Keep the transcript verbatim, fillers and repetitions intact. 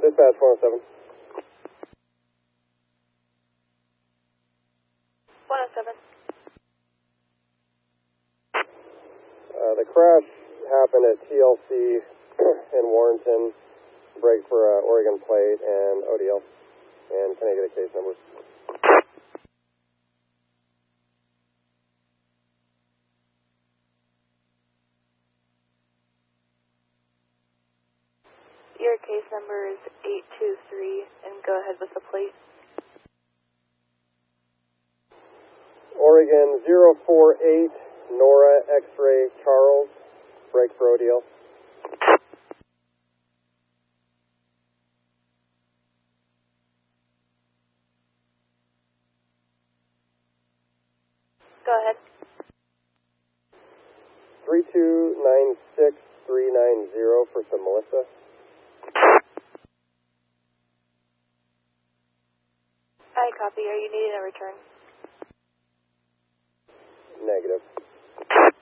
Dispatch one oh seven. one oh seven. Uh, the crash happened at T L C in Warrenton. Break for uh, Oregon plate and O D L. And can I get a case number? Your case number is eight two three, and go ahead with the plate. Oregon zero four eight, Nora X-ray Charles. Break for O D L. Go ahead. three two nine six three nine zero for some Melissa. I copy. Are you needing a return? Negative.